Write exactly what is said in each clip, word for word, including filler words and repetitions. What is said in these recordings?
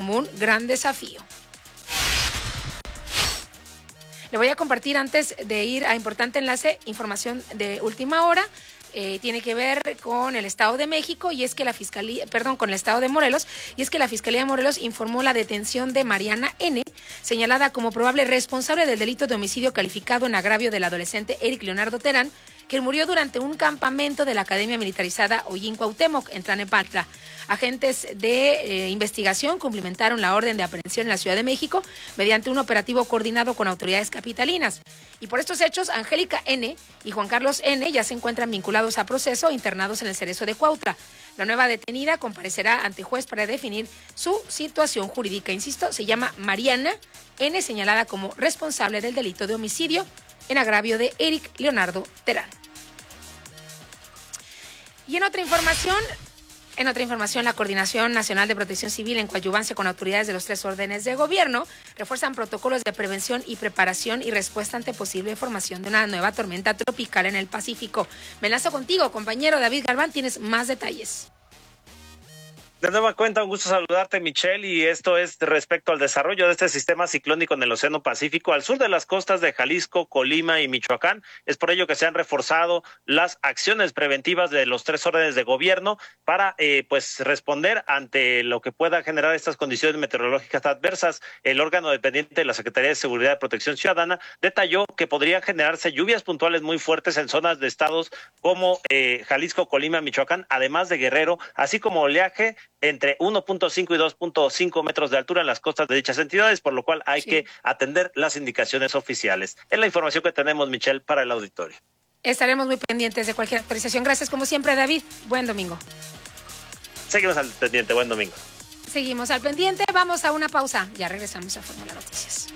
como un gran desafío. Le voy a compartir, antes de ir a importante enlace, información de última hora. Eh, tiene que ver con el Estado de México y es que la Fiscalía, perdón, con el Estado de Morelos, y es que la Fiscalía de Morelos informó la detención de Mariana N., señalada como probable responsable del delito de homicidio calificado en agravio del adolescente Eric Leonardo Terán, que murió durante un campamento de la Academia Militarizada Ollín Cuauhtémoc en Tlalnepantla. Agentes de eh, investigación cumplimentaron la orden de aprehensión en la Ciudad de México mediante un operativo coordinado con autoridades capitalinas. Y por estos hechos, Angélica N. y Juan Carlos N. ya se encuentran vinculados a proceso, internados en el Cerezo de Cuautla. La nueva detenida comparecerá ante juez para definir su situación jurídica. Insisto, se llama Mariana N., señalada como responsable del delito de homicidio en agravio de Eric Leonardo Terán. Y en otra información, en otra información, la Coordinación Nacional de Protección Civil, en coadyuvancia con autoridades de los tres órdenes de gobierno, refuerzan protocolos de prevención y preparación y respuesta ante posible formación de una nueva tormenta tropical en el Pacífico. Me enlazo contigo, compañero David Galván, tienes más detalles. De nueva cuenta, un gusto saludarte, Michelle, y esto es respecto al desarrollo de este sistema ciclónico en el Océano Pacífico al sur de las costas de Jalisco, Colima y Michoacán. Es por ello que se han reforzado las acciones preventivas de los tres órdenes de gobierno para eh, pues responder ante lo que pueda generar estas condiciones meteorológicas adversas. El órgano dependiente de la Secretaría de Seguridad y Protección Ciudadana detalló que podrían generarse lluvias puntuales muy fuertes en zonas de estados como eh, Jalisco, Colima, Michoacán, además de Guerrero, así como oleaje entre uno punto cinco y dos punto cinco metros de altura en las costas de dichas entidades, por lo cual hay sí. que atender las indicaciones oficiales. Es la información que tenemos, Michelle, para el auditorio. Estaremos muy pendientes de cualquier actualización. Gracias, como siempre, David. Buen domingo. Seguimos al pendiente. Buen domingo. Seguimos al pendiente. Vamos a una pausa. Ya regresamos a Fórmula Noticias.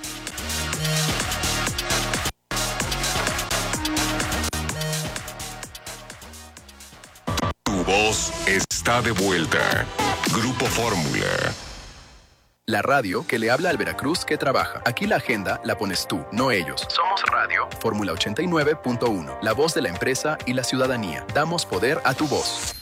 Tu voz está de vuelta. Grupo Fórmula. La radio que le habla al Veracruz que trabaja. Aquí la agenda la pones tú, no ellos. Somos Radio Fórmula ochenta y nueve punto uno. La voz de la empresa y la ciudadanía. Damos poder a tu voz.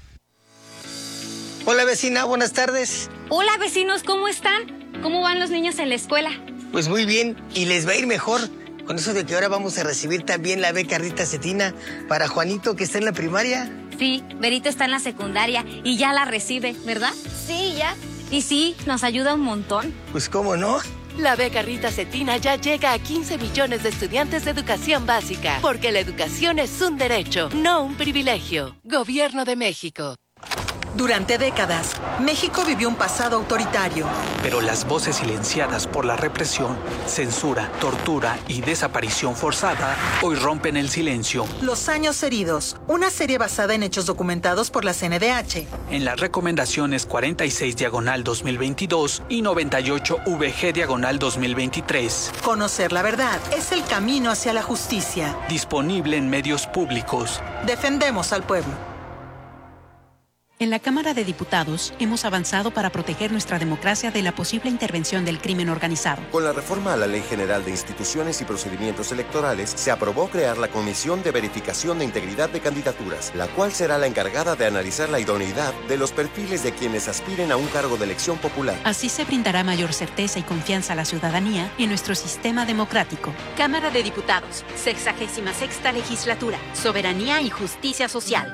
Hola, vecina, buenas tardes. Hola, vecinos, ¿cómo están? ¿Cómo van los niños en la escuela? Pues muy bien, y les va a ir mejor. Con eso de que ahora vamos a recibir también la beca Rita Cetina para Juanito, que está en la primaria. Sí, Berito está en la secundaria y ya la recibe, ¿verdad? Sí, ya. Y sí, nos ayuda un montón. Pues cómo no. La beca Rita Cetina ya llega a quince millones de estudiantes de educación básica, porque la educación es un derecho, no un privilegio. Gobierno de México. Durante décadas, México vivió un pasado autoritario. Pero las voces silenciadas por la represión, censura, tortura y desaparición forzada hoy rompen el silencio. Los años heridos, una serie basada en hechos documentados por la C N D H. En las recomendaciones cuarenta y seis diagonal dos mil veintidós y noventa y ocho V G diagonal dos mil veintitrés. Conocer la verdad es el camino hacia la justicia. Disponible en medios públicos. Defendemos al pueblo. En la Cámara de Diputados hemos avanzado para proteger nuestra democracia de la posible intervención del crimen organizado. Con la reforma a la Ley General de Instituciones y Procedimientos Electorales, se aprobó crear la Comisión de Verificación de Integridad de Candidaturas, la cual será la encargada de analizar la idoneidad de los perfiles de quienes aspiren a un cargo de elección popular. Así se brindará mayor certeza y confianza a la ciudadanía en nuestro sistema democrático. Cámara de Diputados, sexagésima sexta legislatura, soberanía y justicia social.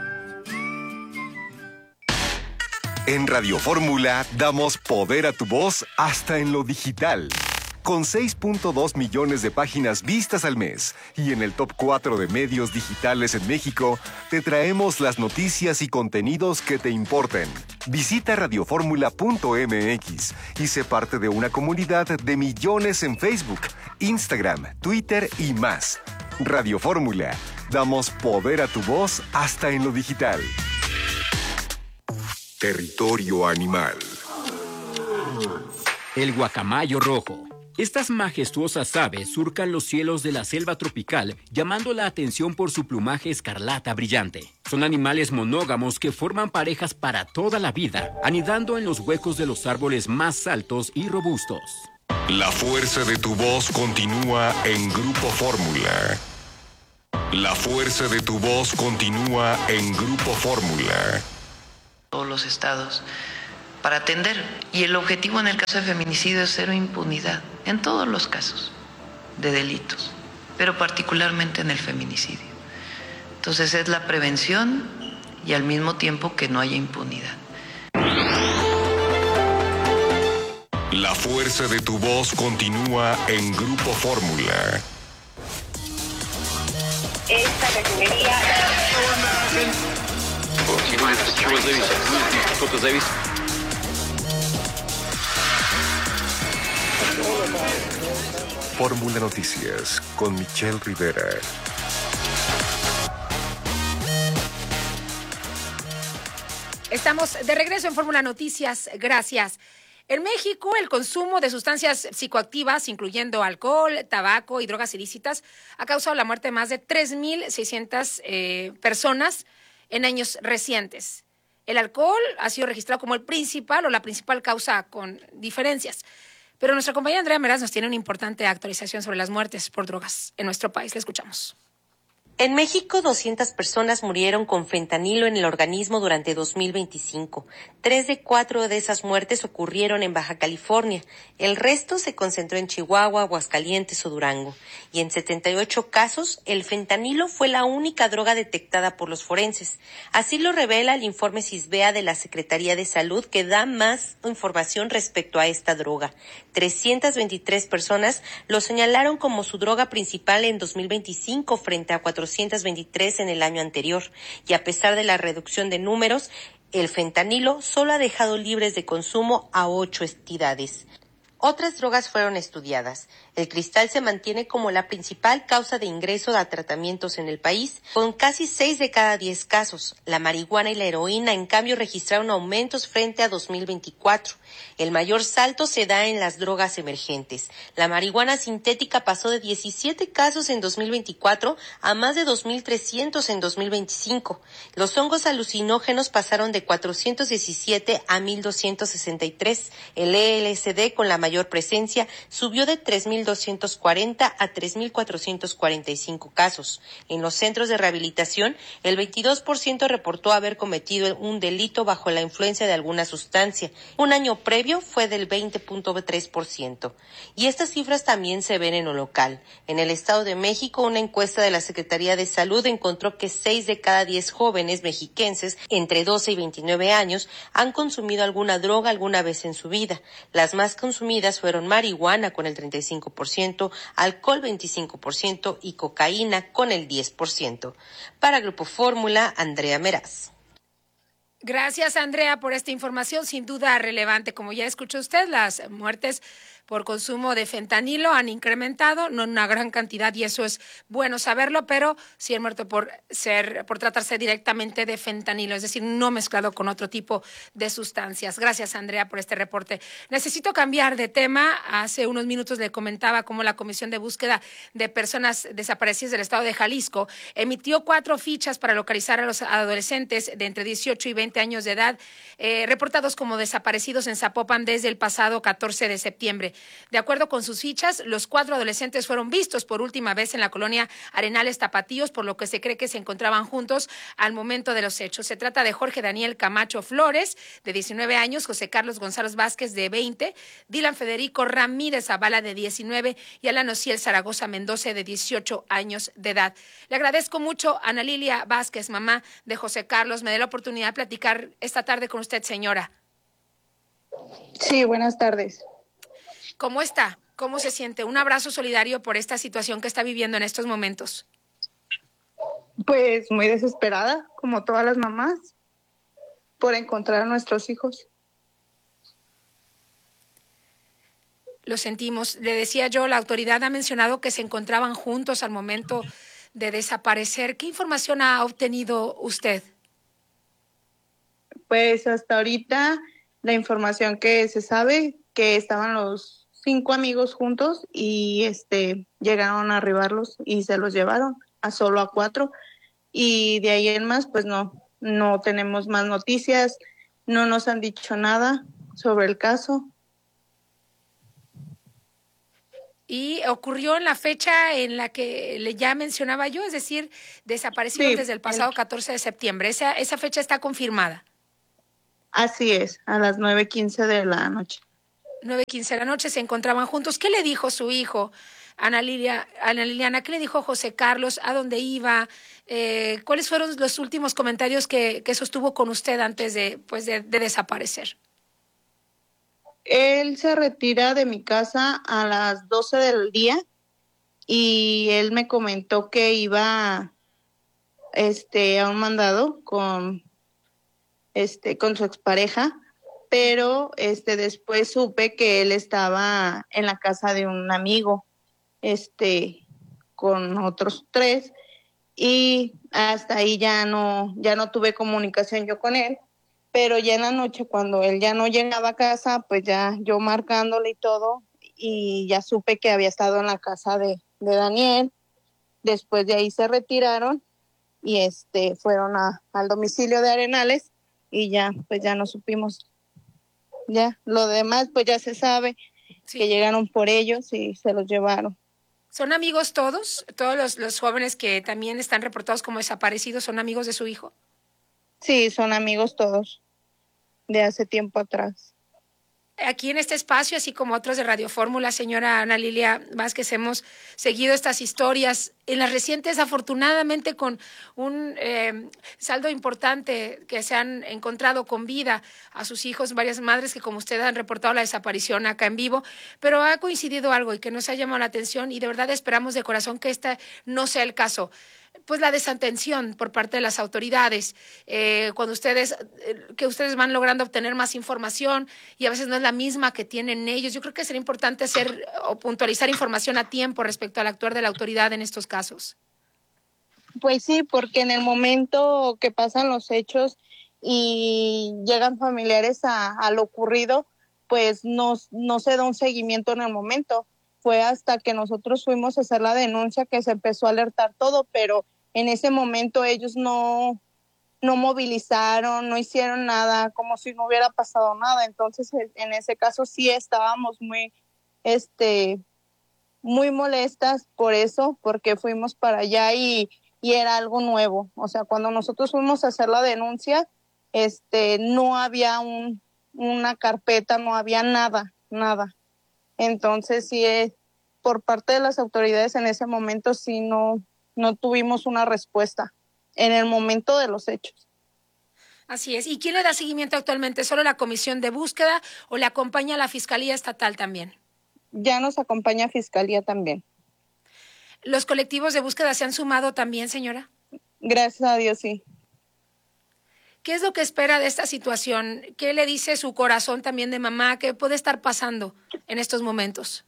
En Radio Fórmula damos poder a tu voz hasta en lo digital. Con seis punto dos millones de páginas vistas al mes y en el top cuatro de medios digitales en México, te traemos las noticias y contenidos que te importen. Visita radioformula punto m x y sé parte de una comunidad de millones en Facebook, Instagram, Twitter y más. Radio Fórmula, damos poder a tu voz hasta en lo digital. Territorio animal. El guacamayo rojo. Estas majestuosas aves surcan los cielos de la selva tropical, llamando la atención por su plumaje escarlata brillante. Son animales monógamos que forman parejas para toda la vida, anidando en los huecos de los árboles más altos y robustos. La fuerza de tu voz continúa en Grupo Fórmula. La fuerza de tu voz continúa en Grupo Fórmula. Todos los estados para atender. Y el objetivo en el caso de feminicidio es cero impunidad, en todos los casos de delitos, pero particularmente en el feminicidio. Entonces es la prevención y al mismo tiempo que no haya impunidad. La fuerza de tu voz continúa en Grupo Fórmula. Esta refinería... Fórmula Noticias con Michelle Rivera. Estamos de regreso en Fórmula Noticias. Gracias. En México, el consumo de sustancias psicoactivas, incluyendo alcohol, tabaco y drogas ilícitas, ha causado la muerte de más de tres mil seiscientas eh, personas en años recientes. El alcohol ha sido registrado como el principal o la principal causa, con diferencias. Pero nuestra compañera Andrea Meraz nos tiene una importante actualización sobre las muertes por drogas en nuestro país. La escuchamos. En México, doscientas personas murieron con fentanilo en el organismo durante dos mil veinticinco. Tres de cuatro de esas muertes ocurrieron en Baja California. El resto se concentró en Chihuahua, Aguascalientes o Durango. Y en setenta y ocho casos, el fentanilo fue la única droga detectada por los forenses. Así lo revela el informe CISBEA de la Secretaría de Salud, que da más información respecto a esta droga. trescientas veintitrés personas lo señalaron como su droga principal en dos mil veinticinco frente a cuatrocientas veintitrés en el año anterior, y a pesar de la reducción de números, el fentanilo solo ha dejado libres de consumo a ocho entidades. Otras drogas fueron estudiadas. El cristal se mantiene como la principal causa de ingreso a tratamientos en el país, con casi seis de cada diez casos. La marihuana y la heroína, en cambio, registraron aumentos frente a dos mil veinticuatro. El mayor salto se da en las drogas emergentes. La marihuana sintética pasó de diecisiete casos en dos mil veinticuatro a más de dos mil trescientos en dos mil veinticinco. Los hongos alucinógenos pasaron de cuatrocientos diecisiete a mil doscientos sesenta y tres. El L S D, con la mayor presencia, subió de tres mil doscientos cuarenta a tres mil cuatrocientos cuarenta y cinco casos. En los centros de rehabilitación, el veintidós por ciento reportó haber cometido un delito bajo la influencia de alguna sustancia. Un año previo fue del veinte punto tres por ciento. Y estas cifras también se ven en lo local. En el Estado de México, una encuesta de la Secretaría de Salud encontró que seis de cada diez jóvenes mexiquenses entre doce y veintinueve años han consumido alguna droga alguna vez en su vida. Las más consumidas fueron marihuana con el treinta y cinco por ciento, alcohol veinticinco por ciento y cocaína con el diez por ciento. Para Grupo Fórmula, Andrea Meraz. Gracias, Andrea, por esta información sin duda relevante. Como ya escuchó usted, las muertes por consumo de fentanilo han incrementado, no en una gran cantidad, y eso es bueno saberlo, pero sí han muerto por ser, por tratarse directamente de fentanilo, es decir, no mezclado con otro tipo de sustancias. Gracias, Andrea, por este reporte. Necesito cambiar de tema. Hace unos minutos le comentaba cómo la Comisión de Búsqueda de Personas Desaparecidas del Estado de Jalisco emitió cuatro fichas para localizar a los adolescentes de entre dieciocho y veinte años de edad, eh, reportados como desaparecidos en Zapopan desde el pasado catorce de septiembre. De acuerdo con sus fichas, los cuatro adolescentes fueron vistos por última vez en la colonia Arenales Tapatíos, por lo que se cree que se encontraban juntos al momento de los hechos. Se trata de Jorge Daniel Camacho Flores, de diecinueve años, José Carlos González Vázquez, de veinte, Dylan Federico Ramírez Zavala, de diecinueve, y Alan Ociel Zaragoza Mendoza, de dieciocho años de edad. Le agradezco mucho a Ana Lilia Vázquez, mamá de José Carlos. Me dé la oportunidad de platicar esta tarde con usted, señora. Sí, buenas tardes. ¿Cómo está? ¿Cómo se siente? Un abrazo solidario por esta situación que está viviendo en estos momentos. Pues muy desesperada, como todas las mamás, por encontrar a nuestros hijos. Lo sentimos. Le decía yo, la autoridad ha mencionado que se encontraban juntos al momento de desaparecer. ¿Qué información ha obtenido usted? Pues hasta ahorita la información que se sabe, que estaban los cinco amigos juntos y este llegaron a arribarlos y se los llevaron a solo a cuatro, y de ahí en más pues no, no tenemos más noticias, no nos han dicho nada sobre el caso. Y ocurrió en la fecha en la que le ya mencionaba yo, es decir, desaparecieron sí, desde el pasado catorce de septiembre. ¿Esa, esa fecha está confirmada? Así es, a las nueve quince de la noche. nueve quince de la noche se encontraban juntos. ¿Qué le dijo su hijo, Ana, Lilia, Ana Liliana? ¿Qué le dijo José Carlos? ¿A dónde iba? Eh, ¿Cuáles fueron los últimos comentarios que, que sostuvo con usted antes de, pues de, de desaparecer? Él se retira de mi casa a las doce del día y él me comentó que iba este, a un mandado con, este, con su expareja, pero este, después supe que él estaba en la casa de un amigo este, con otros tres y hasta ahí ya no, ya no tuve comunicación yo con él. Pero ya en la noche, cuando él ya no llegaba a casa, pues ya yo marcándole y todo, y ya supe que había estado en la casa de, de Daniel. Después de ahí se retiraron y este fueron a, al domicilio de Arenales y ya, pues ya no supimos. Ya, lo demás, pues ya se sabe sí. que llegaron por ellos y se los llevaron. ¿Son amigos todos? ¿Todos los, los jóvenes que también están reportados como desaparecidos son amigos de su hijo? Sí, son amigos todos, de hace tiempo atrás. Aquí en este espacio, así como otros de Radio Fórmula, señora Ana Lilia Vázquez, hemos seguido estas historias. En las recientes, afortunadamente, con un eh, saldo importante, que se han encontrado con vida a sus hijos, varias madres que, como usted, han reportado la desaparición acá en vivo, pero ha coincidido algo y que nos ha llamado la atención y de verdad esperamos de corazón que este no sea el caso. Pues la desatención por parte de las autoridades, eh, cuando ustedes, eh, que ustedes van logrando obtener más información y a veces no es la misma que tienen ellos. Yo creo que sería importante hacer o puntualizar información a tiempo respecto al actuar de la autoridad en estos casos. Pues sí, porque en el momento que pasan los hechos y llegan familiares a, a lo ocurrido, pues no, no se da un seguimiento en el momento. Fue hasta que nosotros fuimos a hacer la denuncia que se empezó a alertar todo, pero en ese momento ellos no, no movilizaron, no hicieron nada, como si no hubiera pasado nada. Entonces, en ese caso sí estábamos muy, este, muy molestas por eso, porque fuimos para allá y, y era algo nuevo. O sea, cuando nosotros fuimos a hacer la denuncia, este, no había un, una carpeta, no había nada, nada. Entonces, sí, eh, por parte de las autoridades en ese momento sí no, no tuvimos una respuesta en el momento de los hechos. Así es. ¿Y quién le da seguimiento actualmente? ¿Solo la Comisión de Búsqueda o le acompaña la Fiscalía Estatal también? Ya nos acompaña Fiscalía también. ¿Los colectivos de búsqueda se han sumado también, señora? Gracias a Dios, sí. ¿Qué es lo que espera de esta situación? ¿Qué le dice su corazón también de mamá? ¿Qué puede estar pasando en estos momentos?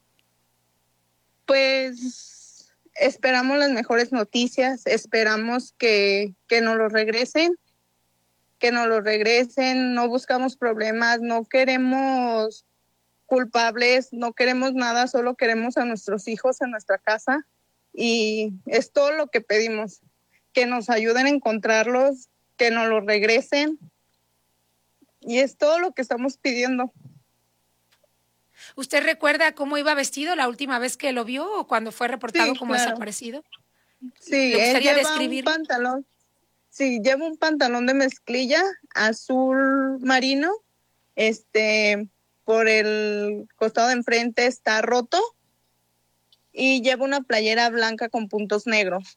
Pues esperamos las mejores noticias, esperamos que, que nos lo regresen, que nos lo regresen, no buscamos problemas, no queremos culpables, no queremos nada, solo queremos a nuestros hijos en nuestra casa y es todo lo que pedimos, que nos ayuden a encontrarlos, que nos lo regresen y es todo lo que estamos pidiendo. ¿Usted recuerda cómo iba vestido la última vez que lo vio o cuando fue reportado sí, como claro. desaparecido? Sí, ¿Le gustaría él lleva describir? un pantalón, sí, lleva un pantalón de mezclilla azul marino, este, por el costado de enfrente está roto y lleva una playera blanca con puntos negros.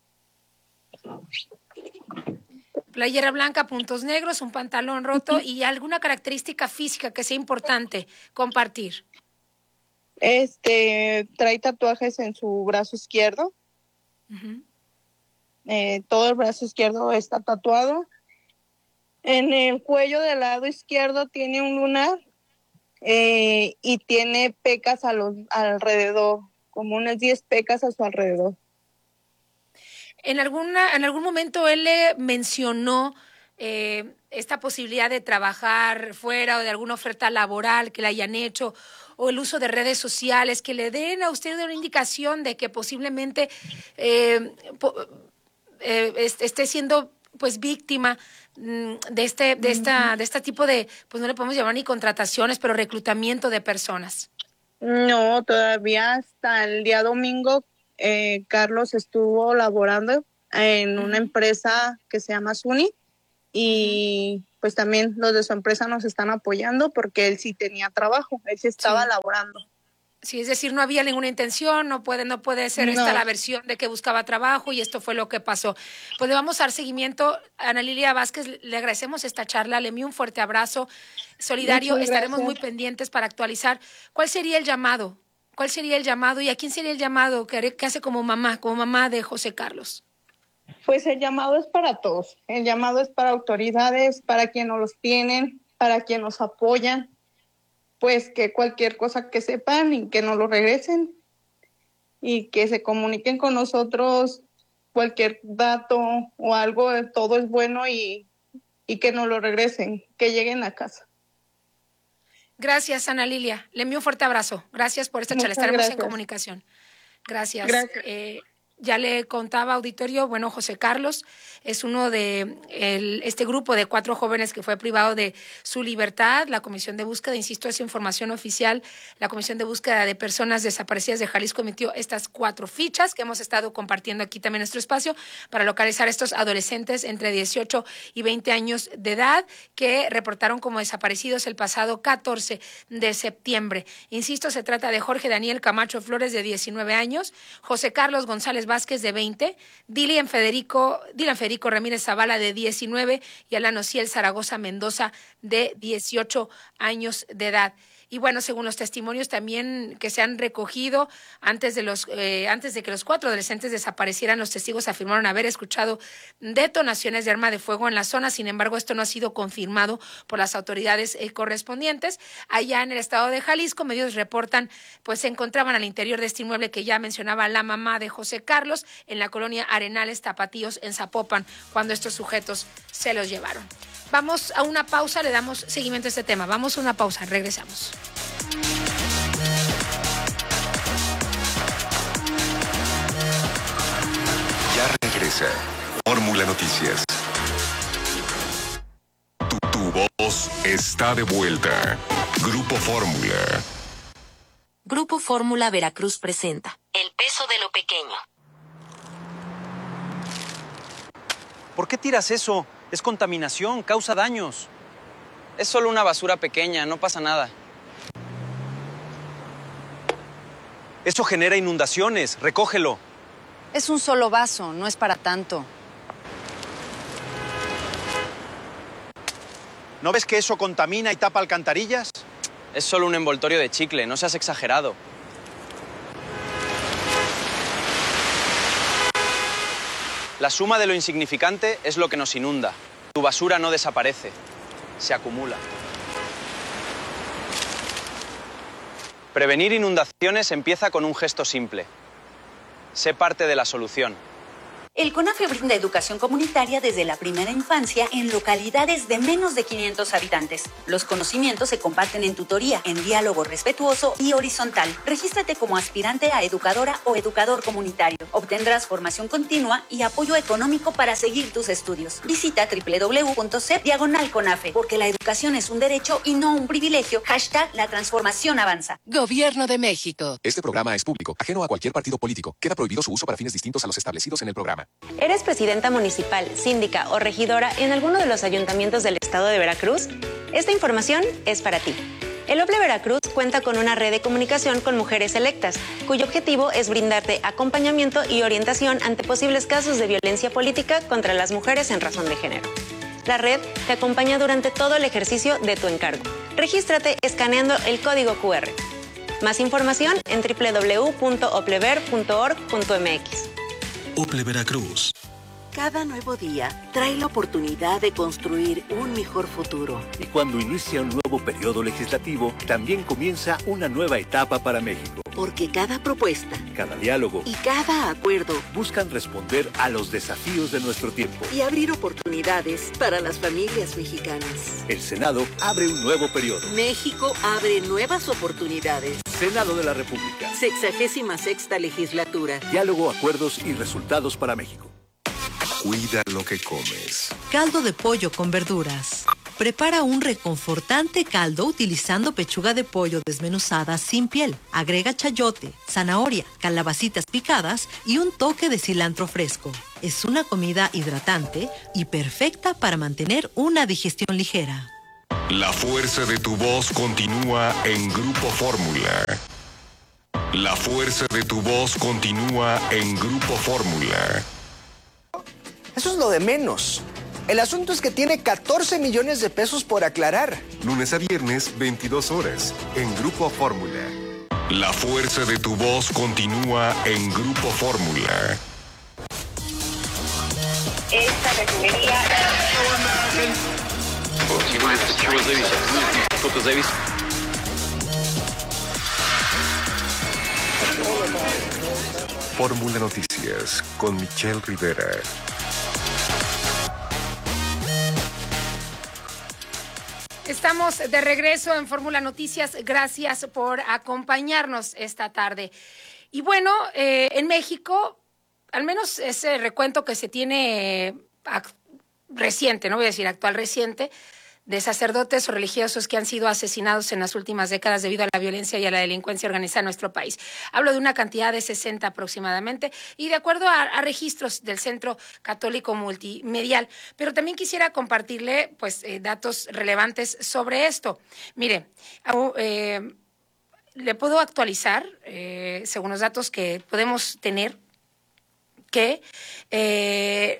Playera blanca, puntos negros, un pantalón roto y alguna característica física que sea importante compartir. Este, trae tatuajes en su brazo izquierdo. Uh-huh. Eh, todo el brazo izquierdo está tatuado. En el cuello del lado izquierdo tiene un lunar eh, y tiene pecas a los, alrededor, como unas diez pecas a su alrededor. En alguna, en algún momento él le mencionó eh, esta posibilidad de trabajar fuera o de alguna oferta laboral que le hayan hecho o el uso de redes sociales que le den a usted una indicación de que posiblemente eh, po, eh, esté siendo pues víctima de este, de esta, de este tipo de, pues no le podemos llamar ni contrataciones, pero reclutamiento de personas. No, todavía hasta el día domingo. Eh, Carlos estuvo laborando en una empresa que se llama Suni y pues también los de su empresa nos están apoyando porque él sí tenía trabajo, él sí estaba sí. laborando. Sí, es decir, no había ninguna intención, no puede, no puede ser no. esta la versión de que buscaba trabajo y esto fue lo que pasó. Pues le vamos a dar seguimiento. Ana Lilia Vázquez, le agradecemos esta charla, le envío un fuerte abrazo solidario, Muchas estaremos gracias. muy pendientes para actualizar. ¿Cuál sería el llamado? ¿Cuál sería el llamado y a quién sería el llamado que, que hace como mamá, como mamá de José Carlos? Pues el llamado es para todos, el llamado es para autoridades, para quienes no los tienen, para quienes nos apoyan, pues que cualquier cosa que sepan y que nos lo regresen y que se comuniquen con nosotros, cualquier dato o algo, todo es bueno y, y que nos lo regresen, que lleguen a casa. Gracias, Ana Lilia. Le envío un fuerte abrazo. Gracias por esta charla. Estaremos gracias. en comunicación. Gracias. Gracias. Eh, Ya le contaba, auditorio, bueno, José Carlos es uno de el, este grupo de cuatro jóvenes que fue privado de su libertad. La Comisión de Búsqueda, insisto, es información oficial, la Comisión de Búsqueda de Personas Desaparecidas de Jalisco emitió estas cuatro fichas que hemos estado compartiendo aquí también en nuestro espacio para localizar a estos adolescentes entre dieciocho y veinte años de edad que reportaron como desaparecidos el pasado catorce de septiembre. Insisto, se trata de Jorge Daniel Camacho Flores, de diecinueve años, José Carlos González Vázquez, de veinte, Dylan Federico, Dylan Federico Ramírez Zavala, de diecinueve, y Alan Ociel Zaragoza Mendoza, de dieciocho años de edad. Y bueno, según los testimonios también que se han recogido, antes de los eh, antes de que los cuatro adolescentes desaparecieran, los testigos afirmaron haber escuchado detonaciones de arma de fuego en la zona. Sin embargo, esto no ha sido confirmado por las autoridades eh, correspondientes. Allá en el estado de Jalisco, medios reportan, pues se encontraban al interior de este inmueble que ya mencionaba la mamá de José Carlos, en la colonia Arenales Tapatíos, en Zapopan, cuando estos sujetos se los llevaron. Vamos a una pausa, le damos seguimiento a este tema. Vamos a una pausa, regresamos. Ya regresa Fórmula Noticias. Tu, tu voz está de vuelta. Grupo Fórmula. Grupo Fórmula Veracruz presenta El peso de lo pequeño. ¿Por qué tiras eso? Es contaminación, causa daños. Es solo una basura pequeña, no pasa nada. Eso genera inundaciones, recógelo. Es un solo vaso, no es para tanto. ¿No ves que eso contamina y tapa alcantarillas? Es solo un envoltorio de chicle, no seas exagerado. La suma de lo insignificante es lo que nos inunda. Tu basura no desaparece, se acumula. Prevenir inundaciones empieza con un gesto simple. Sé parte de la solución. El CONAFE brinda educación comunitaria desde la primera infancia en localidades de menos de quinientos habitantes. Los conocimientos se comparten en tutoría, en diálogo respetuoso y horizontal. Regístrate como aspirante a educadora o educador comunitario. Obtendrás formación continua y apoyo económico para seguir tus estudios. Visita doble u doble u doble u punto c e p diagonal CONAFE, porque la educación es un derecho y no un privilegio. Hashtag la transformación avanza. Gobierno de México. Este programa es público, ajeno a cualquier partido político. Queda prohibido su uso para fines distintos a los establecidos en el programa. ¿Eres presidenta municipal, síndica o regidora en alguno de los ayuntamientos del estado de Veracruz? Esta información es para ti. El O P L E Veracruz cuenta con una red de comunicación con mujeres electas, cuyo objetivo es brindarte acompañamiento y orientación ante posibles casos de violencia política contra las mujeres en razón de género. La red te acompaña durante todo el ejercicio de tu encargo. Regístrate escaneando el código cu erre. Más información en doble u doble u doble u punto o p l e ver punto org punto m x. O P L E Veracruz. Cada nuevo día trae la oportunidad de construir un mejor futuro. Y cuando inicia un nuevo periodo legislativo, también comienza una nueva etapa para México. Porque cada propuesta, cada diálogo y cada acuerdo buscan responder a los desafíos de nuestro tiempo y abrir oportunidades para las familias mexicanas. El Senado abre un nuevo periodo. México abre nuevas oportunidades. Senado de la República. Sexagésima sexta legislatura. Diálogo, acuerdos y resultados para México. Cuida lo que comes. Caldo de pollo con verduras. Prepara un reconfortante caldo utilizando pechuga de pollo desmenuzada sin piel. Agrega chayote, zanahoria, calabacitas picadas y un toque de cilantro fresco. Es una comida hidratante y perfecta para mantener una digestión ligera. La fuerza de tu voz continúa en Grupo Fórmula. La fuerza de tu voz continúa en Grupo Fórmula. Eso es lo de menos. El asunto es que tiene catorce millones de pesos por aclarar. Lunes a viernes, veintidós horas, en Grupo Fórmula. La fuerza de tu voz continúa en Grupo Fórmula. Esta refinería... Fórmula Noticias con Michelle Rivera. Estamos de regreso en Fórmula Noticias. Gracias por acompañarnos esta tarde. Y bueno, eh, en México, al menos ese recuento que se tiene eh, reciente, no voy a decir actual, reciente, de sacerdotes o religiosos que han sido asesinados en las últimas décadas debido a la violencia y a la delincuencia organizada en nuestro país. Hablo de una cantidad de sesenta aproximadamente y de acuerdo a, a registros del Centro Católico Multimedial. Pero también quisiera compartirle pues eh, datos relevantes sobre esto. Mire, eh, le puedo actualizar, eh, según los datos que podemos tener, que... Eh,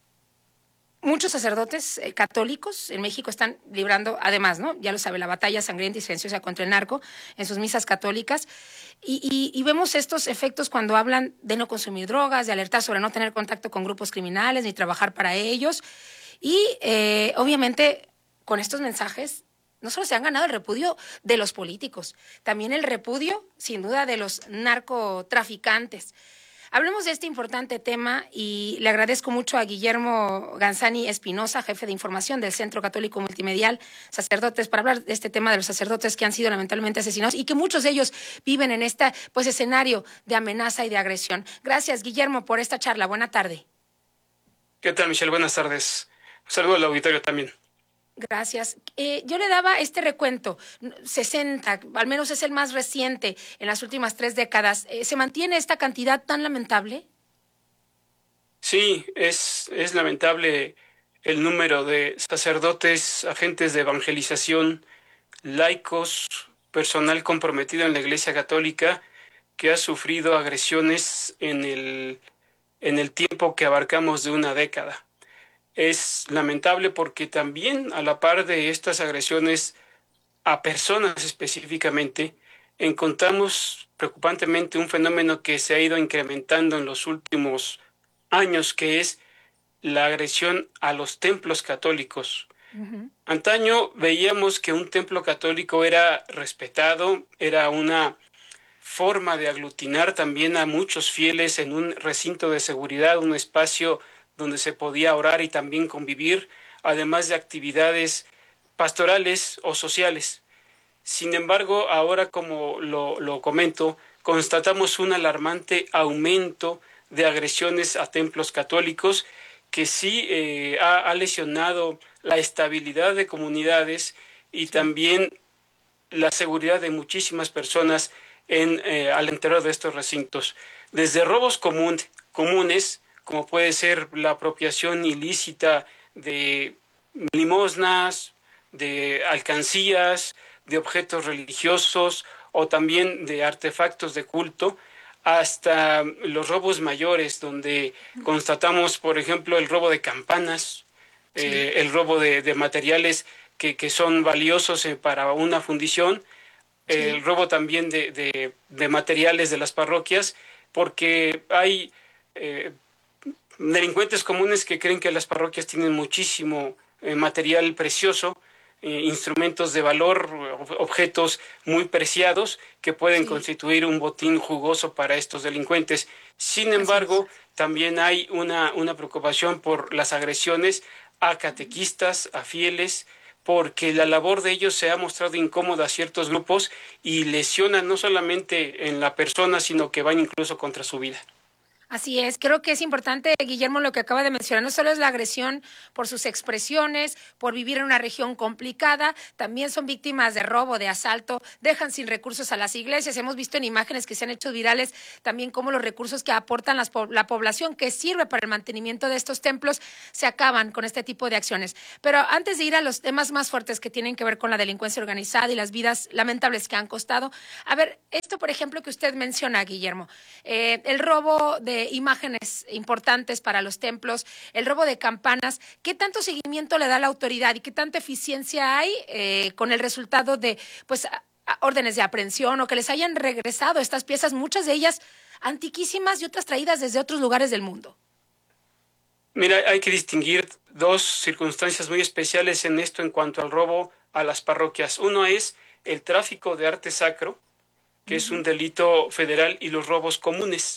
Muchos sacerdotes eh, católicos en México están librando, además, ¿no? Ya lo sabe, la batalla sangrienta y silenciosa contra el narco en sus misas católicas. Y, y, y vemos estos efectos cuando hablan de no consumir drogas, de alertar sobre no tener contacto con grupos criminales ni trabajar para ellos. Y eh, obviamente con estos mensajes no solo se han ganado el repudio de los políticos, también el repudio, sin duda, de los narcotraficantes. Hablemos de este importante tema y le agradezco mucho a Guillermo Ganzani Espinosa, jefe de información del Centro Católico Multimedial, sacerdotes, para hablar de este tema de los sacerdotes que han sido lamentablemente asesinados y que muchos de ellos viven en este pues, escenario de amenaza y de agresión. Gracias, Guillermo, por esta charla. Buena tarde. ¿Qué tal, Michelle? Buenas tardes. Un saludo al auditorio también. Gracias. Eh, yo le daba este recuento, sesenta, al menos es el más reciente en las últimas tres décadas. Eh, ¿Se mantiene esta cantidad tan lamentable? Sí, es, es lamentable el número de sacerdotes, agentes de evangelización, laicos, personal comprometido en la Iglesia Católica que ha sufrido agresiones en el, en el tiempo que abarcamos de una década. Es lamentable porque también a la par de estas agresiones a personas específicamente, encontramos preocupantemente un fenómeno que se ha ido incrementando en los últimos años, que es la agresión a los templos católicos. Uh-huh. Antaño veíamos que un templo católico era respetado, era una forma de aglutinar también a muchos fieles en un recinto de seguridad, un espacio donde se podía orar y también convivir, además de actividades pastorales o sociales. Sin embargo, ahora, como lo, lo comento, constatamos un alarmante aumento de agresiones a templos católicos que sí eh, ha, ha lesionado la estabilidad de comunidades y también la seguridad de muchísimas personas en, eh, al interior de estos recintos. Desde robos común, comunes, como puede ser la apropiación ilícita de limosnas, de alcancías, de objetos religiosos o también de artefactos de culto, hasta los robos mayores, donde constatamos, por ejemplo, el robo de campanas, sí. eh, el robo de, de materiales que, que son valiosos eh, para una fundición, sí. el robo también de, de, de materiales de las parroquias, porque hay eh, delincuentes comunes que creen que las parroquias tienen muchísimo eh, material precioso, eh, instrumentos de valor, objetos muy preciados que pueden sí. constituir un botín jugoso para estos delincuentes. Sin embargo, también hay una, una preocupación por las agresiones a catequistas, a fieles, porque la labor de ellos se ha mostrado incómoda a ciertos grupos y lesiona no solamente en la persona, sino que van incluso contra su vida. Así es, creo que es importante, Guillermo, lo que acaba de mencionar, no solo es la agresión por sus expresiones, por vivir en una región complicada, también son víctimas de robo, de asalto, dejan sin recursos a las iglesias. Hemos visto en imágenes que se han hecho virales también cómo los recursos que aportan las, la población, que sirve para el mantenimiento de estos templos, se acaban con este tipo de acciones. Pero antes de ir a los temas más fuertes que tienen que ver con la delincuencia organizada y las vidas lamentables que han costado, a ver, esto, por ejemplo, que usted menciona, Guillermo, eh, el robo de imágenes importantes para los templos, el robo de campanas, ¿qué tanto seguimiento le da la autoridad y qué tanta eficiencia hay eh, con el resultado de pues a, a órdenes de aprehensión o que les hayan regresado estas piezas, muchas de ellas antiquísimas y otras traídas desde otros lugares del mundo? Mira, hay que distinguir dos circunstancias muy especiales en esto en cuanto al robo a las parroquias. Uno es el tráfico de arte sacro, que uh-huh. es un delito federal, y los robos comunes.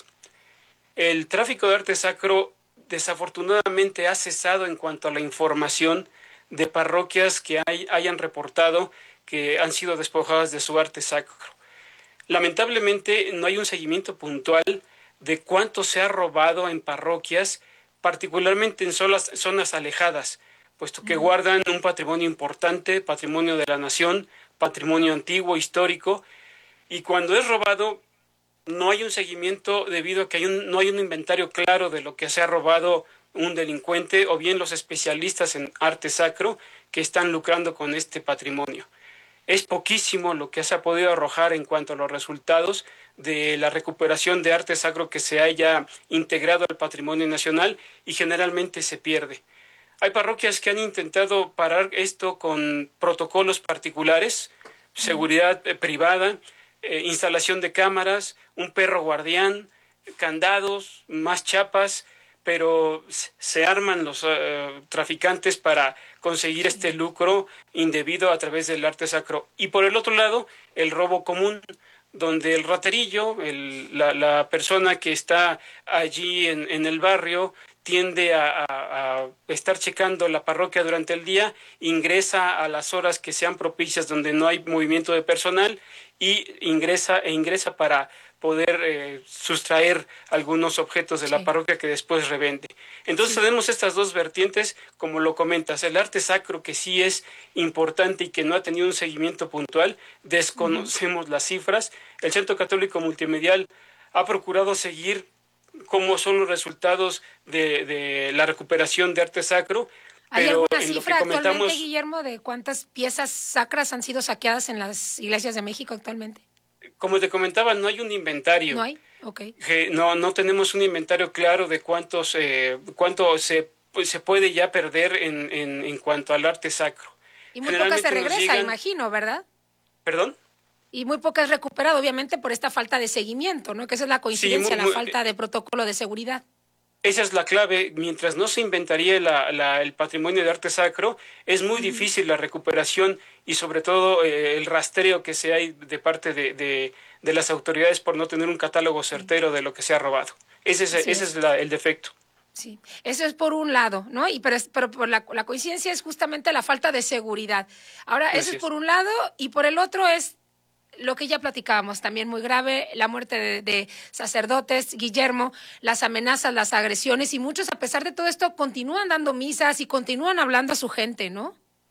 El tráfico de arte sacro desafortunadamente ha cesado en cuanto a la información de parroquias que hay, hayan reportado que han sido despojadas de su arte sacro. Lamentablemente no hay un seguimiento puntual de cuánto se ha robado en parroquias, particularmente en zonas, zonas alejadas, puesto que guardan un patrimonio importante, patrimonio de la nación, patrimonio antiguo, histórico, y cuando es robado no hay un seguimiento debido a que hay un, no hay un inventario claro de lo que se ha robado un delincuente o bien los especialistas en arte sacro que están lucrando con este patrimonio. Es poquísimo lo que se ha podido arrojar en cuanto a los resultados de la recuperación de arte sacro que se haya integrado al patrimonio nacional y generalmente se pierde. Hay parroquias que han intentado parar esto con protocolos particulares, seguridad eh, privada, eh, instalación de cámaras, un perro guardián, candados, más chapas, pero se arman los uh, traficantes para conseguir este lucro indebido a través del arte sacro. Y por el otro lado, el robo común, donde el raterillo, el, la, la persona que está allí en, en el barrio, tiende a, a, a estar checando la parroquia durante el día, ingresa a las horas que sean propicias donde no hay movimiento de personal y ingresa e ingresa para poder eh, sustraer algunos objetos de la sí. parroquia que después revende. Entonces sí. tenemos estas dos vertientes, como lo comentas, el arte sacro que sí es importante y que no ha tenido un seguimiento puntual, desconocemos uh-huh. las cifras. El Centro Católico Multimedial ha procurado seguir cómo son los resultados de, de la recuperación de arte sacro. ¿Hay pero alguna en cifra lo que comentamos, actualmente, Guillermo, de cuántas piezas sacras han sido saqueadas en las iglesias de México actualmente? Como te comentaba, no hay un inventario. ¿No hay? Ok. No, no tenemos un inventario claro de cuántos, eh, cuánto se, pues, se puede ya perder en, en, en cuanto al arte sacro. Y muy pocas se regresa, llegan... imagino, ¿verdad? ¿Perdón? Y muy pocas recuperado, obviamente, por esta falta de seguimiento, ¿no? Que esa es la coincidencia, sí, muy, muy, la falta de protocolo de seguridad. Esa es la clave. Mientras no se inventaría la, la, el patrimonio de arte sacro, es muy uh-huh. difícil la recuperación y sobre todo eh, el rastreo que se hay de parte de, de, de las autoridades por no tener un catálogo certero de lo que se ha robado. Ese es, sí. ese es la, el defecto. Sí, eso es por un lado, ¿no? Y pero, pero por la, la coincidencia es justamente la falta de seguridad. Ahora, eso es por un lado, y por el otro es lo que ya platicábamos, también muy grave, la muerte de, de sacerdotes, Guillermo, las amenazas, las agresiones, y muchos, a pesar de todo esto, continúan dando misas y continúan hablando a su gente, ¿no?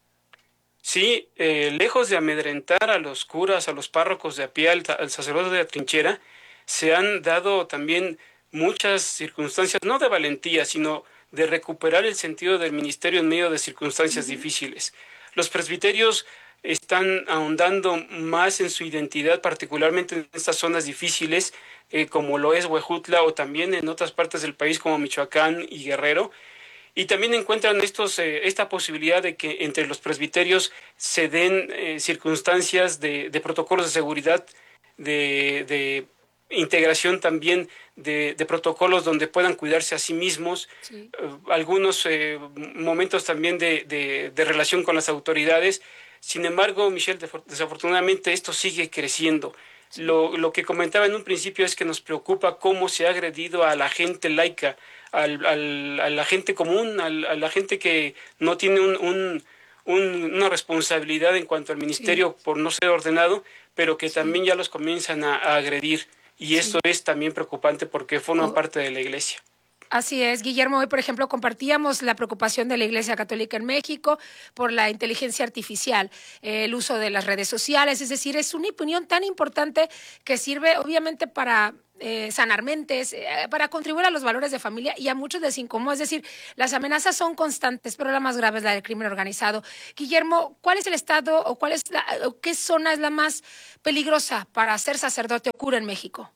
Sí, eh, lejos de amedrentar a los curas, a los párrocos de a pie, al, al sacerdote de la trinchera, se han dado también muchas circunstancias, no de valentía, sino de recuperar el sentido del ministerio en medio de circunstancias uh-huh. difíciles. Los presbiterios están ahondando más en su identidad, particularmente en estas zonas difíciles, eh, como lo es Huejutla, o también en otras partes del país como Michoacán y Guerrero, y también encuentran estos, eh, esta posibilidad de que entre los presbiterios se den eh, circunstancias de, de protocolos de seguridad, de, de integración también de, de protocolos donde puedan cuidarse a sí mismos, sí. eh, algunos eh, momentos también de, de, de relación con las autoridades. Sin embargo, Michelle, desafortunadamente esto sigue creciendo. Sí. Lo, lo que comentaba en un principio es que nos preocupa cómo se ha agredido a la gente laica, al, al, a la gente común, al, a la gente que no tiene un, un, un, una responsabilidad en cuanto al ministerio sí. por no ser ordenado, pero que sí. también ya los comienzan a, a agredir. y esto sí. es también preocupante porque forman oh. parte de la Iglesia. Así es, Guillermo. Hoy, por ejemplo, compartíamos la preocupación de la Iglesia Católica en México por la inteligencia artificial, eh, el uso de las redes sociales, es decir, es una opinión tan importante que sirve obviamente para eh, sanar mentes, eh, para contribuir a los valores de familia, y a muchos les incomoda, es decir, las amenazas son constantes, pero la más grave es la del crimen organizado. Guillermo, ¿cuál es el estado o cuál es la, o qué zona es la más peligrosa para ser sacerdote o cura en México?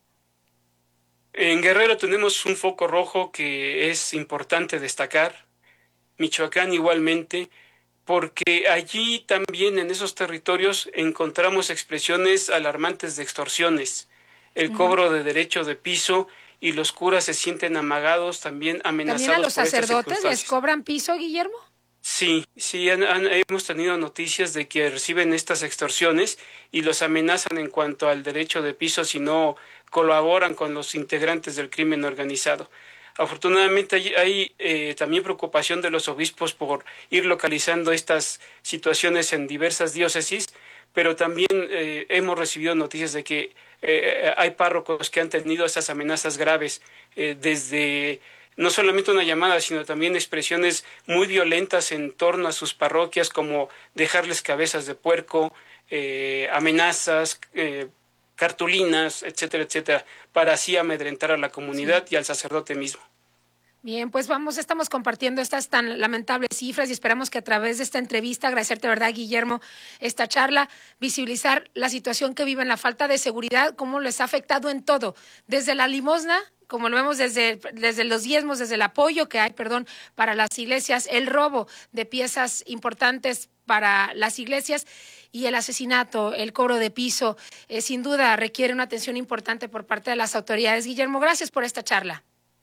En Guerrero tenemos un foco rojo que es importante destacar, Michoacán igualmente, porque allí también en esos territorios encontramos expresiones alarmantes de extorsiones, el uh-huh. cobro de derecho de piso, y los curas se sienten amagados, también amenazados. ¿También a los por sacerdotes les cobran piso, Guillermo? Sí, sí, han, han, hemos tenido noticias de que reciben estas extorsiones y los amenazan en cuanto al derecho de piso si no colaboran con los integrantes del crimen organizado. Afortunadamente hay, hay eh, también preocupación de los obispos por ir localizando estas situaciones en diversas diócesis, pero también eh, hemos recibido noticias de que eh, hay párrocos que han tenido esas amenazas graves eh, desde no solamente una llamada, sino también expresiones muy violentas en torno a sus parroquias, como dejarles cabezas de puerco, eh, amenazas, eh, cartulinas, etcétera, etcétera, para así amedrentar a la comunidad sí. y al sacerdote mismo. Bien, pues vamos, estamos compartiendo estas tan lamentables cifras y esperamos que a través de esta entrevista, agradecerte, ¿verdad, Guillermo?, esta charla, visibilizar la situación que viven, la falta de seguridad, cómo les ha afectado en todo, desde la limosna, como lo vemos desde, desde los diezmos, desde el apoyo que hay, perdón, para las iglesias, el robo de piezas importantes para las iglesias y el asesinato, el cobro de piso, eh, sin duda requiere una atención importante por parte de las autoridades. Guillermo, gracias por esta charla.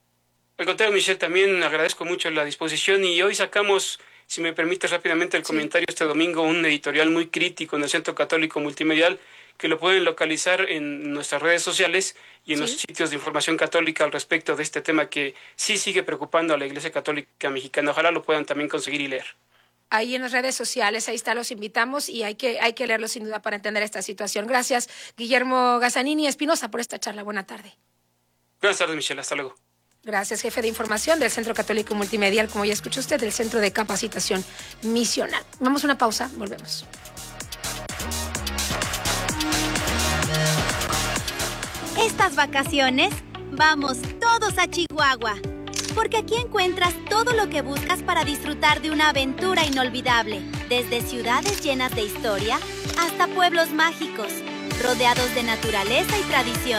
Al contrario, Michelle, también agradezco mucho la disposición y hoy sacamos, si me permites rápidamente el sí. comentario, este domingo un editorial muy crítico en el Centro Católico Multimedial que lo pueden localizar en nuestras redes sociales y en ¿Sí? los sitios de información católica al respecto de este tema que sí sigue preocupando a la Iglesia Católica Mexicana. Ojalá lo puedan también conseguir y leer. Ahí en las redes sociales, ahí está, los invitamos y hay que, hay que leerlo sin duda para entender esta situación. Gracias, Guillermo Gazzanini Espinosa, por esta charla. Buena tarde. Buenas tardes, Michelle. Hasta luego. Gracias, jefe de información del Centro Católico Multimedial, como ya escuchó usted, del Centro de Capacitación Misional. Vamos a una pausa, volvemos. Estas vacaciones, vamos todos a Chihuahua, porque aquí encuentras todo lo que buscas para disfrutar de una aventura inolvidable, desde ciudades llenas de historia hasta pueblos mágicos, rodeados de naturaleza y tradición.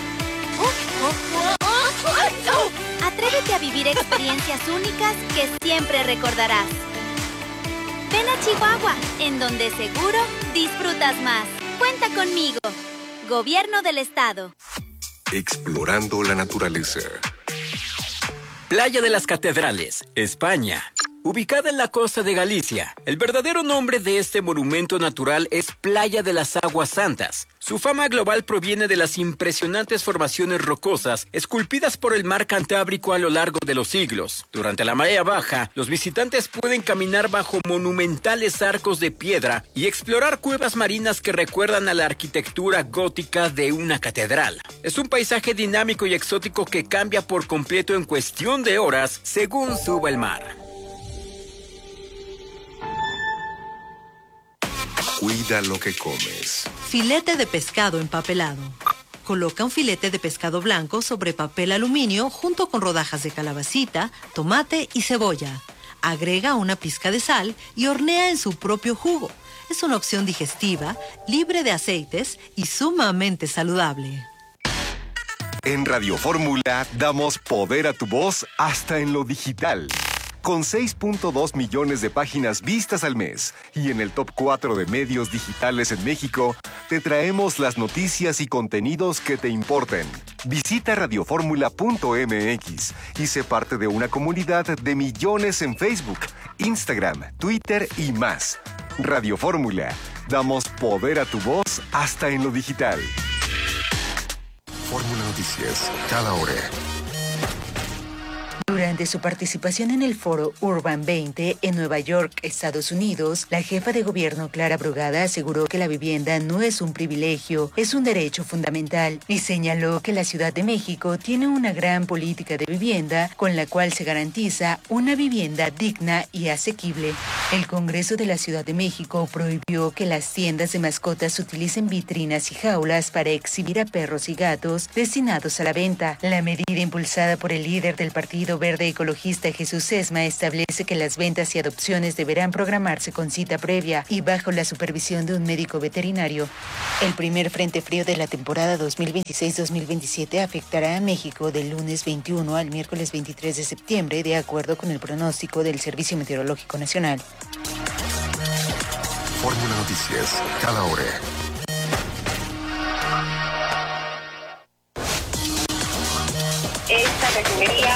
Atrévete a vivir experiencias únicas que siempre recordarás. Ven a Chihuahua, en donde seguro disfrutas más. Cuenta conmigo. Gobierno del Estado. Explorando la naturaleza. Playa de las Catedrales, España. Ubicada en la costa de Galicia, el verdadero nombre de este monumento natural es Playa de las Aguas Santas. Su fama global proviene de las impresionantes formaciones rocosas esculpidas por el mar Cantábrico a lo largo de los siglos. Durante la marea baja, los visitantes pueden caminar bajo monumentales arcos de piedra y explorar cuevas marinas que recuerdan a la arquitectura gótica de una catedral. Es un paisaje dinámico y exótico que cambia por completo en cuestión de horas según suba el mar. Cuida lo que comes. Filete de pescado empapelado. Coloca un filete de pescado blanco sobre papel aluminio junto con rodajas de calabacita, tomate y cebolla. Agrega una pizca de sal y hornea en su propio jugo. Es una opción digestiva, libre de aceites y sumamente saludable. En Radio Fórmula damos poder a tu voz hasta en lo digital. Con seis punto dos millones de páginas vistas al mes y en el top cuatro de medios digitales en México, te traemos las noticias y contenidos que te importen. Visita radioformula punto m x y sé parte de una comunidad de millones en Facebook, Instagram, Twitter y más. Radio Fórmula, damos poder a tu voz hasta en lo digital. Fórmula Noticias, cada hora. Durante su participación en el foro Urban veinte en Nueva York, Estados Unidos, la jefa de gobierno Clara Brugada aseguró que la vivienda no es un privilegio, es un derecho fundamental y señaló que la Ciudad de México tiene una gran política de vivienda con la cual se garantiza una vivienda digna y asequible. El Congreso de la Ciudad de México prohibió que las tiendas de mascotas utilicen vitrinas y jaulas para exhibir a perros y gatos destinados a la venta. La medida impulsada por el líder del Partido Verde Ecologista Jesús Sesma establece que las ventas y adopciones deberán programarse con cita previa y bajo la supervisión de un médico veterinario. El primer frente frío de la temporada dos mil veintiséis dos mil veintisiete afectará a México del lunes veintiuno al miércoles veintitrés de septiembre, de acuerdo con el pronóstico del Servicio Meteorológico Nacional. Fórmula Noticias, cada hora. Esta refinería...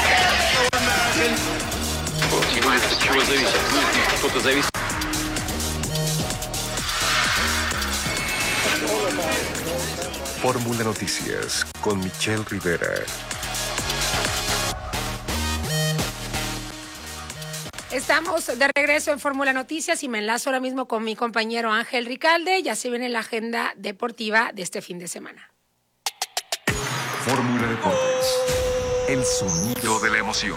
Fórmula Noticias con Michelle Rivera. Estamos de regreso en Fórmula Noticias y me enlazo ahora mismo con mi compañero Ángel Ricalde. Ya se viene la agenda deportiva de este fin de semana. Fórmula Deportes, el sonido de la emoción.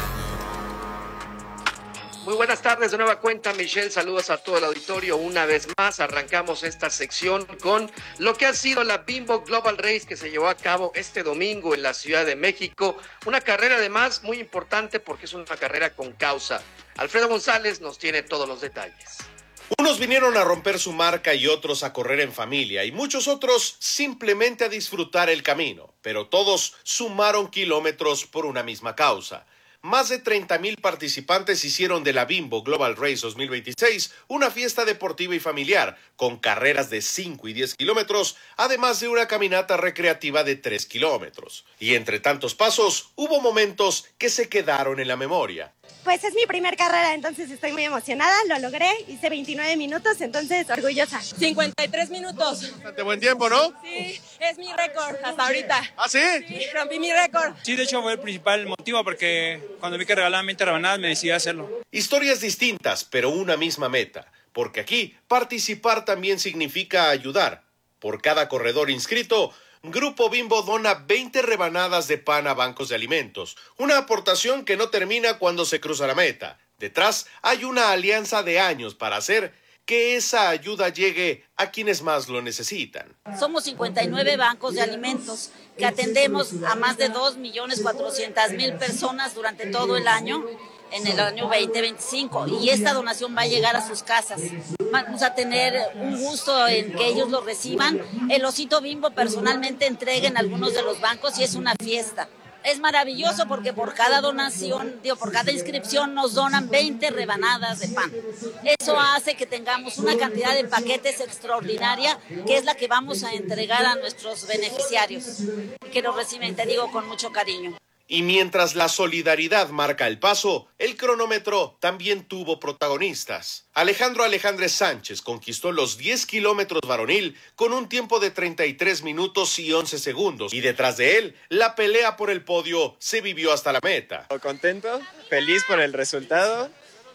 Muy buenas tardes, de nueva cuenta, Michelle. Saludos a todo el auditorio. Una vez más, arrancamos esta sección con lo que ha sido la Bimbo Global Race que se llevó a cabo este domingo en la Ciudad de México. Una carrera, además, muy importante porque es una carrera con causa. Alfredo González nos tiene todos los detalles. Unos vinieron a romper su marca y otros a correr en familia, y muchos otros simplemente a disfrutar el camino. Pero todos sumaron kilómetros por una misma causa. Más de treinta mil participantes hicieron de la Bimbo Global Race dos mil veintiséis una fiesta deportiva y familiar, con carreras de cinco y diez kilómetros, además de una caminata recreativa de tres kilómetros. Y entre tantos pasos, hubo momentos que se quedaron en la memoria. Pues es mi primer carrera, entonces estoy muy emocionada, lo logré, hice veintinueve minutos, entonces orgullosa. cincuenta y tres minutos. Bastante buen tiempo, ¿no? Sí, es mi récord hasta ahorita. ¿Ah, sí? Sí, rompí mi récord. Sí, de hecho fue el principal motivo porque cuando vi que regalaban veinte rebanadas me decidí a hacerlo. Historias distintas, pero una misma meta, porque aquí participar también significa ayudar. Por cada corredor inscrito, Grupo Bimbo dona veinte rebanadas de pan a bancos de alimentos, una aportación que no termina cuando se cruza la meta. Detrás hay una alianza de años para hacer que esa ayuda llegue a quienes más lo necesitan. Somos cincuenta y nueve bancos de alimentos que atendemos a más de dos millones cuatrocientas mil personas durante todo el año, en el año veinte veinticinco, y esta donación va a llegar a sus casas. Vamos a tener un gusto en que ellos lo reciban. El osito Bimbo personalmente entrega en algunos de los bancos y es una fiesta. Es maravilloso porque por cada donación, digo, por cada inscripción nos donan veinte rebanadas de pan. Eso hace que tengamos una cantidad de paquetes extraordinaria, que es la que vamos a entregar a nuestros beneficiarios, que lo reciben, te digo, con mucho cariño. Y mientras la solidaridad marca el paso, el cronómetro también tuvo protagonistas. Alejandro Alejandrez Sánchez conquistó los diez kilómetros varonil con un tiempo de treinta y tres minutos y once segundos. Y detrás de él, la pelea por el podio se vivió hasta la meta. Contento, feliz por el resultado.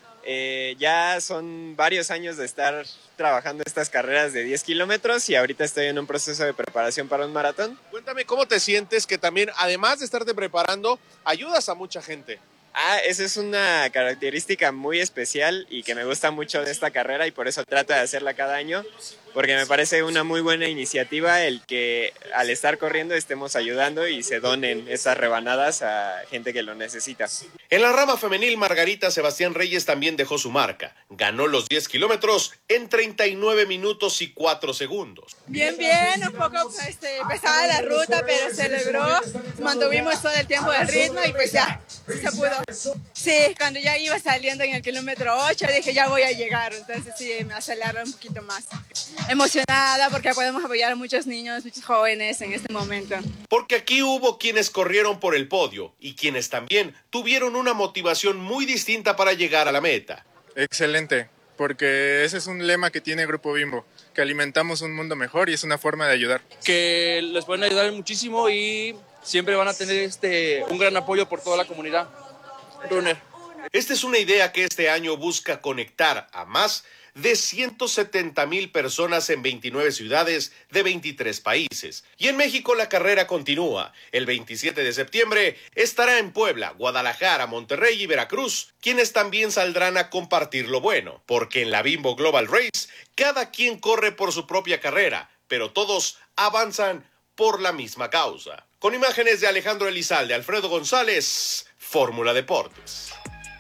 Eh, ya son varios años de estar trabajando estas carreras de diez kilómetros y ahorita estoy en un proceso de preparación para un maratón. Cuéntame cómo te sientes que también, además de estarte preparando, ayudas a mucha gente. Ah, esa es una característica muy especial y que me gusta mucho de esta carrera y por eso trato de hacerla cada año, porque me parece una muy buena iniciativa el que al estar corriendo estemos ayudando y se donen esas rebanadas a gente que lo necesita. En la rama femenil, Margarita Sebastián Reyes también dejó su marca. Ganó los diez kilómetros en treinta y nueve minutos y cuatro segundos. Bien, bien, un poco este, pesada la ruta, pero se logró. Mantuvimos todo el tiempo del ritmo y pues ya, se pudo. Sí, cuando ya iba saliendo en el kilómetro ocho dije ya voy a llegar, entonces sí, me aceleró un poquito más. Emocionada porque podemos apoyar a muchos niños, muchos jóvenes en este momento. Porque aquí hubo quienes corrieron por el podio y quienes también tuvieron una motivación muy distinta para llegar a la meta. Excelente, porque ese es un lema que tiene Grupo Bimbo, que alimentamos un mundo mejor y es una forma de ayudar. Que les pueden ayudar muchísimo y siempre van a tener este un gran apoyo por toda la comunidad. Runner. Esta es una idea que este año busca conectar a más de ciento setenta mil personas en veintinueve ciudades de veintitrés países. Y en México la carrera continúa. El veintisiete de septiembre estará en Puebla, Guadalajara, Monterrey y Veracruz, quienes también saldrán a compartir lo bueno, porque en la Bimbo Global Race cada quien corre por su propia carrera, pero todos avanzan por la misma causa. Con imágenes de Alejandro Elizalde, Alfredo González, Fórmula Deportes.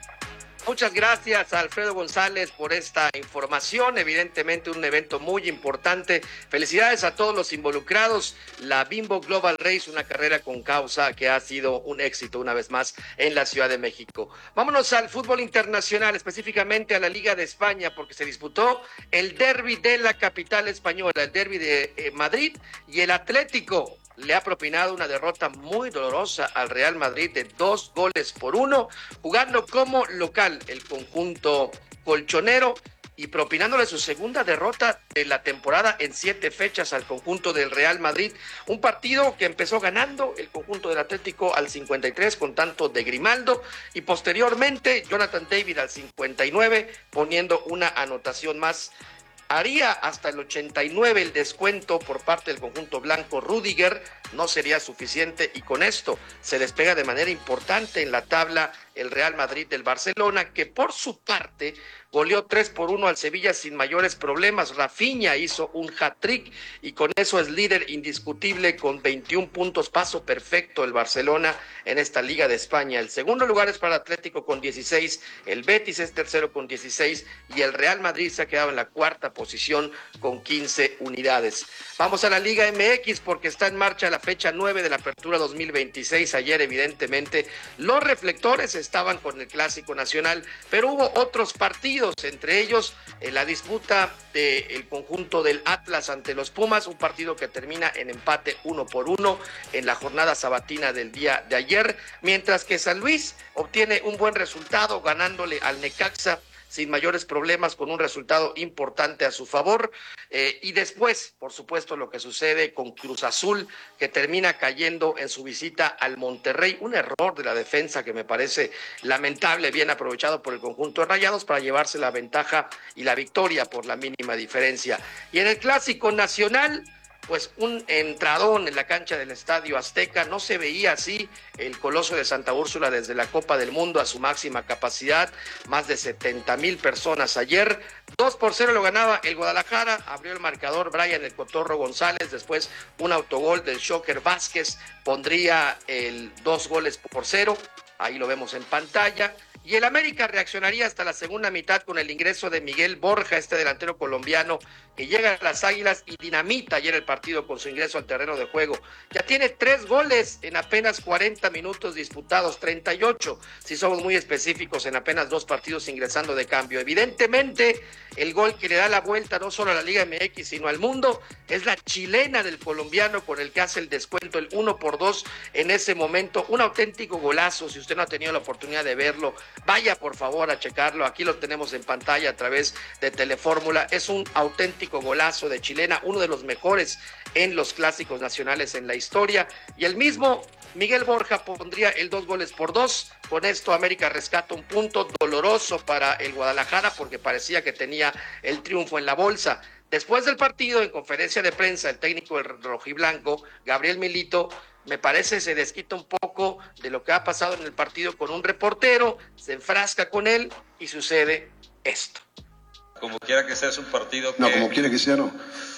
Muchas gracias a Alfredo González por esta información, evidentemente un evento muy importante. Felicidades a todos los involucrados. La Bimbo Global Race, una carrera con causa que ha sido un éxito una vez más en la Ciudad de México. Vámonos al fútbol internacional, específicamente a la Liga de España, porque se disputó el derbi de la capital española, el derbi de eh, Madrid, y el Atlético le ha propinado una derrota muy dolorosa al Real Madrid de dos goles por uno, jugando como local el conjunto colchonero y propinándole su segunda derrota de la temporada en siete fechas al conjunto del Real Madrid. Un partido que empezó ganando el conjunto del Atlético al cincuenta y tres con tanto de Grimaldo y posteriormente Jonathan David al cincuenta y nueve poniendo una anotación más. Haría hasta el ochenta y nueve el descuento por parte del conjunto blanco. Rüdiger no sería suficiente y con esto se despega de manera importante en la tabla el Real Madrid del Barcelona, que por su parte goleó tres por uno al Sevilla sin mayores problemas. Rafinha hizo un hat-trick y con eso es líder indiscutible con veintiún puntos, paso perfecto el Barcelona en esta Liga de España. El segundo lugar es para Atlético con dieciséis, el Betis es tercero con dieciséis y el Real Madrid se ha quedado en la cuarta posición con quince unidades. Vamos a la Liga M X porque está en marcha la fecha nueve de la Apertura dos mil veintiséis. Ayer evidentemente los reflectores estaban con el Clásico Nacional, pero hubo otros partidos, entre ellos en la disputa del conjunto del Atlas ante los Pumas, un partido que termina en empate uno por uno en la jornada sabatina del día de ayer, mientras que San Luis obtiene un buen resultado ganándole al Necaxa sin mayores problemas, con un resultado importante a su favor. Eh, y después, por supuesto, lo que sucede con Cruz Azul, que termina cayendo en su visita al Monterrey. Un error de la defensa que me parece lamentable, bien aprovechado por el conjunto de Rayados para llevarse la ventaja y la victoria por la mínima diferencia. Y en el Clásico Nacional, pues un entradón en la cancha del Estadio Azteca. No se veía así el Coloso de Santa Úrsula desde la Copa del Mundo a su máxima capacidad, más de setenta mil personas ayer. Dos por cero lo ganaba el Guadalajara, abrió el marcador Brian el Cotorro González, después un autogol del Shocker Vázquez pondría el dos goles por cero, ahí lo vemos en pantalla. Y el América reaccionaría hasta la segunda mitad con el ingreso de Miguel Borja, este delantero colombiano que llega a las Águilas y dinamita ayer el partido con su ingreso al terreno de juego. Ya tiene tres goles en apenas cuarenta minutos disputados, treinta y ocho, si somos muy específicos, en apenas dos partidos ingresando de cambio. Evidentemente, el gol que le da la vuelta no solo a la Liga M X, sino al mundo, es la chilena del colombiano con el que hace el descuento, el uno por dos en ese momento. Un auténtico golazo, si usted no ha tenido la oportunidad de verlo, vaya por favor a checarlo, aquí lo tenemos en pantalla a través de Telefórmula. Es un auténtico golazo de chilena, uno de los mejores en los clásicos nacionales en la historia, y el mismo Miguel Borja pondría el dos goles por dos. Con esto América rescata un punto doloroso para el Guadalajara porque parecía que tenía el triunfo en la bolsa. Después del partido, en conferencia de prensa, el técnico del rojiblanco, Gabriel Milito, me parece se desquita un poco de lo que ha pasado en el partido con un reportero, se enfrasca con él y sucede esto. Como quiera que sea, es un partido que... No, como quiera que sea, no.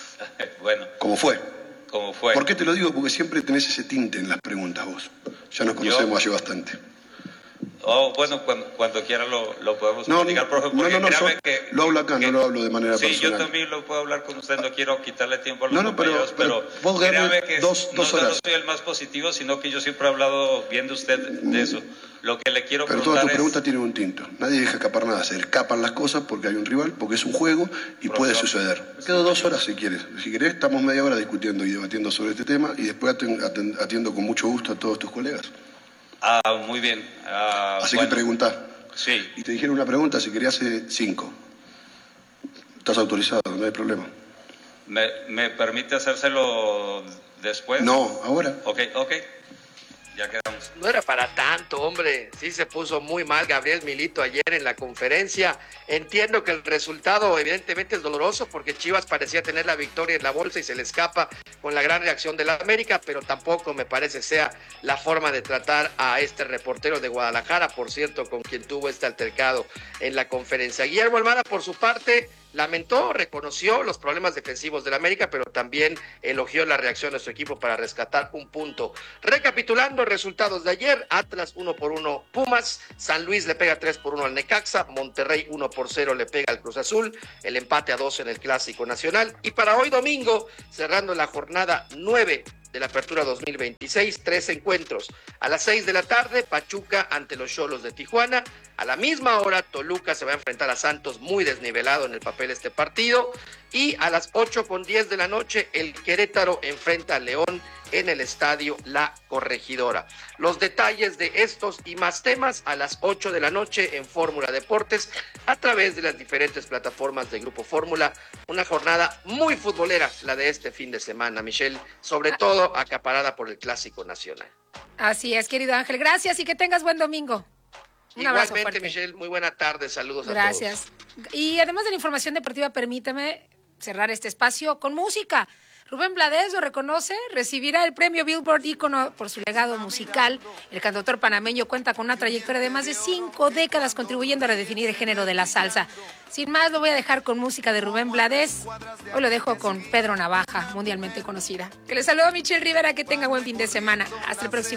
Bueno. Como fue. Como fue. ¿Por qué te lo digo? Porque siempre tenés ese tinte en las preguntas vos. Ya nos conocemos Yo... hace bastante. Oh, bueno, cuando, cuando quiera lo, lo podemos no, platicar, profe, porque no, no, no, créame so, que... Lo hablo acá, que, no lo hablo de manera sí, personal. Sí, yo también lo puedo hablar con usted, no quiero quitarle tiempo a los no, no, compañeros, pero, pero, pero vos créame que dos, dos no, horas. no soy el más positivo, sino que yo siempre he hablado bien de usted de eso. Lo que le quiero pero preguntar todas tus es... preguntas tienen un tinto. Nadie deja escapar nada, se escapan las cosas porque hay un rival, porque es un juego y profesor, puede suceder. Me quedo dos horas si quieres. Si querés, estamos media hora discutiendo y debatiendo sobre este tema y después atiendo con mucho gusto a todos tus colegas. Ah, muy bien. Ah, Así bueno. que preguntá. Sí. Y te dijeron una pregunta, si querías hacer cinco. Estás autorizado, no hay problema. ¿Me, me permite hacérselo después? No, ahora. Ok, ok. Ya quedamos. No era para tanto, hombre. Sí se puso muy mal Gabriel Milito ayer en la conferencia. Entiendo que el resultado evidentemente es doloroso porque Chivas parecía tener la victoria en la bolsa y se le escapa con la gran reacción de la América, pero tampoco me parece sea la forma de tratar a este reportero de Guadalajara, por cierto, con quien tuvo este altercado en la conferencia. Guillermo Almada, por su parte, lamentó, reconoció los problemas defensivos del América, pero también elogió la reacción de su equipo para rescatar un punto. Recapitulando resultados de ayer: Atlas uno por uno Pumas, San Luis le pega tres por uno al Necaxa, Monterrey uno por cero le pega al Cruz Azul, el empate a dos en el Clásico Nacional. Y para hoy domingo, cerrando la jornada nueve de la Apertura dos mil veintiséis, tres encuentros. A las seis de la tarde, Pachuca ante los Xolos de Tijuana. A la misma hora, Toluca se va a enfrentar a Santos, muy desnivelado en el papel este partido. Y a las ocho con diez de la noche, el Querétaro enfrenta a León en el estadio La Corregidora. Los detalles de estos y más temas a las ocho de la noche en Fórmula Deportes, a través de las diferentes plataformas de Grupo Fórmula. Una jornada muy futbolera, la de este fin de semana, Michelle, sobre todo acaparada por el Clásico Nacional. Así es, querido Ángel. Gracias y que tengas buen domingo. Un abrazo Igualmente, fuerte. Michelle, muy buena tarde. Saludos Gracias. a todos. Gracias. Y además de la información deportiva, permíteme cerrar este espacio con música. Rubén Blades lo reconoce, recibirá el premio Billboard ícono por su legado musical. El cantautor panameño cuenta con una trayectoria de más de cinco décadas contribuyendo a redefinir el género de la salsa. Sin más, lo voy a dejar con música de Rubén Blades. Hoy lo dejo con Pedro Navaja, mundialmente conocida. Que le saludo a Michelle Rivera, que tenga buen fin de semana. Hasta el próximo.